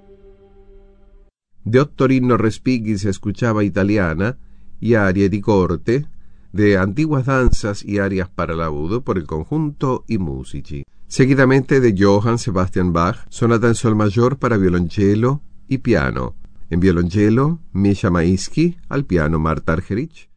De Ottorino Respighi se escuchaba Italiana y arie di corte, de antiguas danzas y arias para laudo por el conjunto y musici. Seguidamente de Johann Sebastian Bach, sonata en sol mayor para violonchelo y piano. En violonchelo, Misha Maisky, al piano Marta Argerich.